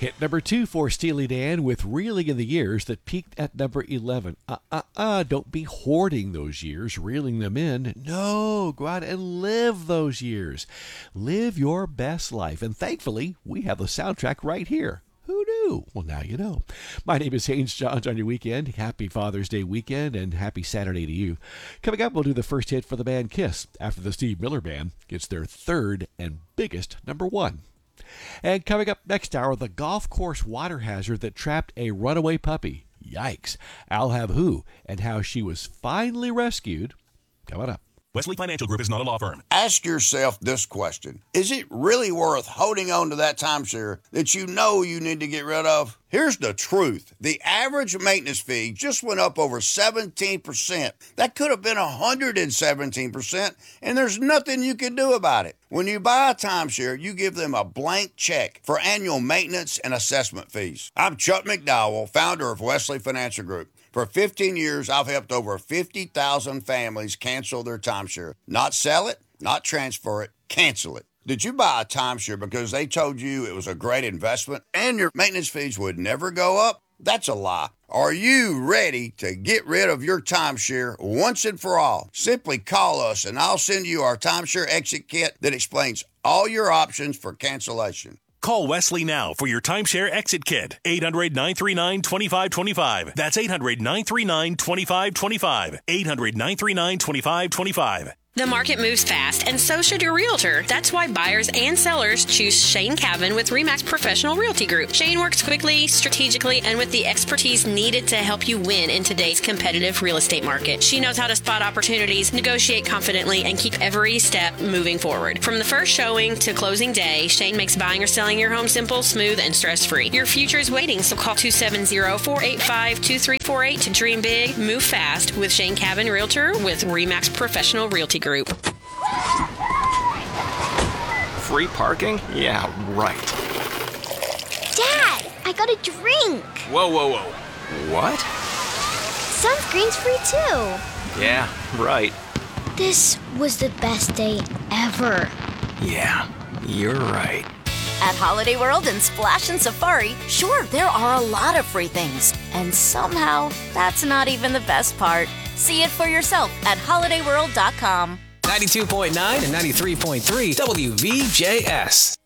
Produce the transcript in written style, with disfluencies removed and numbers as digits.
Hit number 2 for Steely Dan with Reeling in the Years that peaked at number 11. Don't be hoarding those years, reeling them in. No, go out and live those years. Live your best life. And thankfully, we have the soundtrack right here. Who knew? Well, now you know. My name is Haynes Johns on your weekend. Happy Father's Day weekend and happy Saturday to you. Coming up, we'll do the first hit for the band Kiss after the Steve Miller Band gets their third and biggest number 1. And coming up next hour, the golf course water hazard that trapped a runaway puppy. Yikes. I'll have who and how she was finally rescued. Coming up. Wesley Financial Group is not a law firm. Ask yourself this question. Is it really worth holding on to that timeshare that you know you need to get rid of? Here's the truth. The average maintenance fee just went up over 17%. That could have been 117%, and there's nothing you can do about it. When you buy a timeshare, you give them a blank check for annual maintenance and assessment fees. I'm Chuck McDowell, founder of Wesley Financial Group. For 15 years, I've helped over 50,000 families cancel their timeshare. Not sell it, not transfer it, cancel it. Did you buy a timeshare because they told you it was a great investment and your maintenance fees would never go up? That's a lie. Are you ready to get rid of your timeshare once and for all? Simply call us and I'll send you our timeshare exit kit that explains all your options for cancellation. Call Wesley now for your timeshare exit kit. 800-939-2525. That's 800-939-2525. 800-939-2525. The market moves fast, and so should your realtor. That's why buyers and sellers choose Shane Cavan with RE/MAX Professional Realty Group. Shane works quickly, strategically, and with the expertise needed to help you win in today's competitive real estate market. She knows how to spot opportunities, negotiate confidently, and keep every step moving forward. From the first showing to closing day, Shane makes buying or selling your home simple, smooth, and stress-free. Your future is waiting, so call 270-485-2348 to dream big, move fast with Shane Cavan Realtor with RE/MAX Professional Realty Group. Free parking? Yeah, right. Dad, I got a drink. Whoa. What? Sunscreen's free too. Yeah, right. This was the best day ever. Yeah, you're right. At Holiday World and Splash and Safari, sure, there are a lot of free things. And somehow, that's not even the best part. See it for yourself at holidayworld.com. 92.9 and 93.3 WVJS.